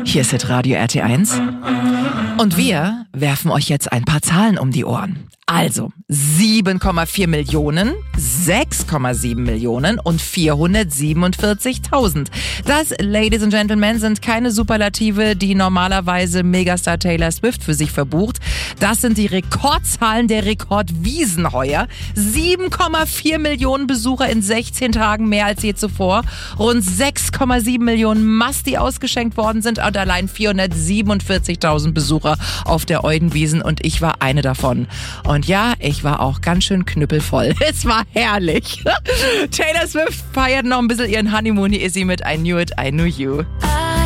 Hier ist Hitradio RT1 und wir werfen euch jetzt ein paar Zahlen um die Ohren. Also 7,4 Millionen, 6,7 Millionen und 447.000. Das, Ladies and Gentlemen, sind keine Superlative, die normalerweise Megastar Taylor Swift für sich verbucht. Das sind die Rekordzahlen der Rekordwiesen heuer. 7,4 Millionen Besucher in 16 Tagen, mehr als je zuvor. Rund 6,7 Millionen Mass, die ausgeschenkt worden sind und allein 447.000 Besucher auf der Eudenwiesen und ich war eine davon. Und ja, ich war auch ganz schön knüppelvoll. Es war herrlich. Taylor Swift feiert noch ein bisschen ihren Honeymoon. Hier ist sie mit I Knew It, I Knew You.